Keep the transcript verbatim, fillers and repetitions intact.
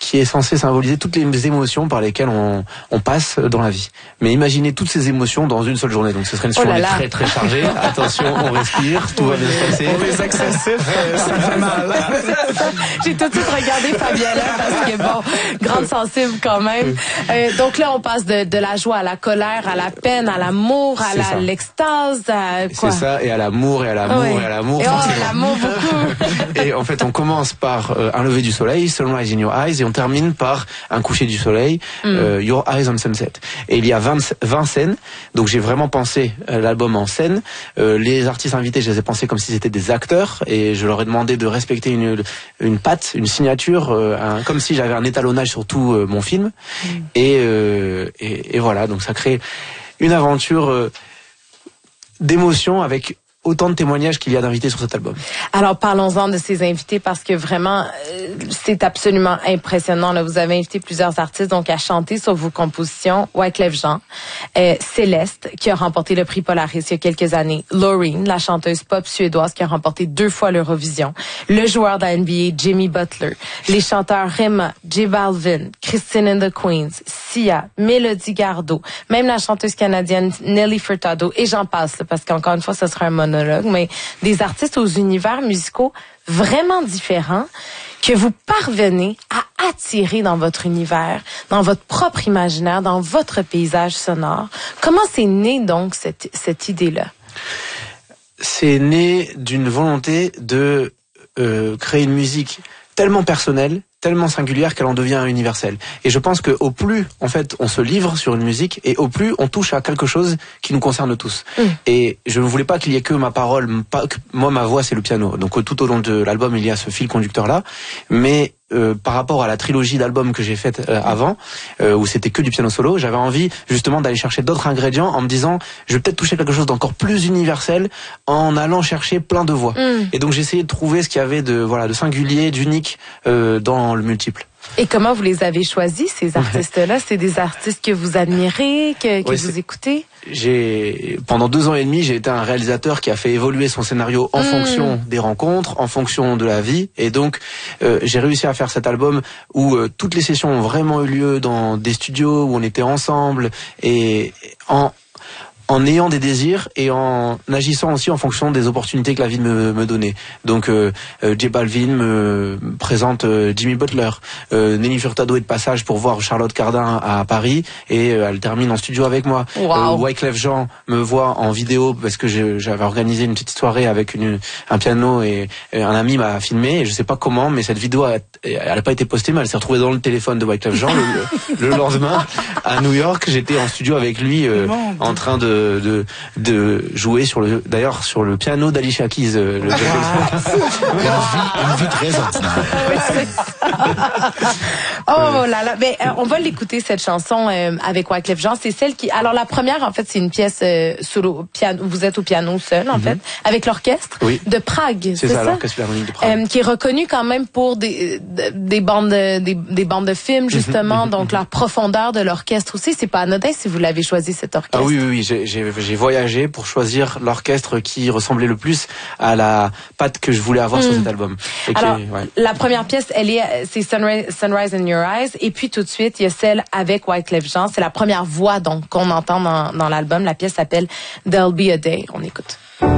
qui est censé symboliser toutes les émotions par lesquelles on, on passe dans la vie. Mais imaginez toutes ces émotions dans une seule journée. Donc ce serait une journée oh là là. très très chargée. Attention, on respire, tout va bien se passer. Pour les excessifs, ça fait mal. J'ai tout de suite regardé Fabiola parce que bon, grande sensible quand même. Euh, donc là, on passe de, de la joie à la colère, à la peine, à l'amour, à la, l'extase, à quoi? C'est ça, et à l'amour, et à l'amour, oui. et à l'amour. Et oh, l'amour beaucoup. Et en fait, on commence par euh, un lever du soleil, Sunrise in Your Eyes, et on termine par un coucher du soleil, mm. euh, Your Eyes on Sunset. Et il y a vingt, vingt scènes, donc j'ai vraiment pensé euh, l'album en scène. Euh, les artistes invités, je les ai pensés comme si c'était des acteurs, et je leur ai demandé de respecter une, une patte, une signature, euh, un, comme si j'avais un étalonnage sur tout euh, mon film. Mm. Et, euh, et, et voilà, donc ça crée une aventure euh, d'émotion avec autant de témoignages qu'il y a d'invités sur cet album. Alors parlons-en de ces invités parce que vraiment euh, c'est absolument impressionnant. Là, vous avez invité plusieurs artistes donc à chanter sur vos compositions. Wyclef Jean, euh, Céleste qui a remporté le prix Polaris il y a quelques années, Loreen, la chanteuse pop suédoise qui a remporté deux fois l'Eurovision, le joueur de la N B A Jimmy Butler, les chanteurs Rema, J Balvin, Christine and the Queens, Sia, Mélodie Gardot, même la chanteuse canadienne Nelly Furtado et j'en passe là, parce qu'encore une fois ce sera un monologue, mais des artistes aux univers musicaux vraiment différents que vous parvenez à attirer dans votre univers, dans votre propre imaginaire, dans votre paysage sonore. Comment c'est né donc cette, cette idée-là? C'est né d'une volonté de euh, créer une musique tellement personnelle, tellement singulière qu'elle en devient universelle. Et je pense que au plus, en fait, on se livre sur une musique et au plus on touche à quelque chose qui nous concerne tous. Mm. Et je ne voulais pas qu'il y ait que ma parole, pas que moi ma voix c'est le piano. Donc tout au long de l'album il y a ce fil conducteur là, mais euh, par rapport à la trilogie d'albums que j'ai faite euh, avant, euh, où c'était que du piano solo, j'avais envie justement d'aller chercher d'autres ingrédients en me disant je vais peut-être toucher quelque chose d'encore plus universel en allant chercher plein de voix. Mm. Et donc j'ai essayé de trouver ce qu'il y avait de voilà de singulier, d'unique euh, dans le multiple. Et comment vous les avez choisis, ces artistes-là? C'est des artistes que vous admirez, que, que oui, vous écoutez? J'ai pendant deux ans et demi, j'ai été un réalisateur qui a fait évoluer son scénario en mmh. fonction des rencontres, en fonction de la vie, et donc euh, j'ai réussi à faire cet album où euh, toutes les sessions ont vraiment eu lieu dans des studios où on était ensemble et en en ayant des désirs et en agissant aussi en fonction des opportunités que la vie me, me donnait. Donc euh, euh, J Balvin me présente euh, Jimmy Butler, euh, Nelly Furtado est de passage pour voir Charlotte Cardin à Paris et euh, elle termine en studio avec moi. Wow. Euh, Wyclef Jean me voit en vidéo parce que je, j'avais organisé une petite soirée avec une, un piano et, et un ami m'a filmé et je sais pas comment, mais cette vidéo a, elle a pas été postée, mais elle s'est retrouvée dans le téléphone de Wyclef Jean le, le lendemain à New York. J'étais en studio avec lui euh, en train de De, de jouer sur le, d'ailleurs sur le piano d'Alicia Keys. Le wow. une, vie, une vie très ordinaire. Oh là là, mais euh, on va l'écouter cette chanson euh, avec Wyclef Jean. C'est celle qui, alors la première en fait c'est une pièce euh, solo piano. Vous êtes au piano seul en mm-hmm. fait, avec l'orchestre oui. de Prague. C'est, c'est ça, ça? l'orchestre philharmonique de Prague, euh, qui est reconnu quand même pour des de, des bandes de, des, des bandes de films justement. Mm-hmm. Donc la profondeur de l'orchestre aussi, c'est pas anodin si vous l'avez choisi cet orchestre. Ah oui oui oui, j'ai, j'ai J'ai voyagé pour choisir l'orchestre qui ressemblait le plus à la patte que je voulais avoir mmh. sur cet album. Et Alors, qui, ouais. la première pièce, elle est, c'est Sunrise, Sunrise in Your Eyes, et puis tout de suite, il y a celle avec Wyclef Jean. C'est la première voix donc qu'on entend dans, dans l'album. La pièce s'appelle There'll Be a Day. On écoute.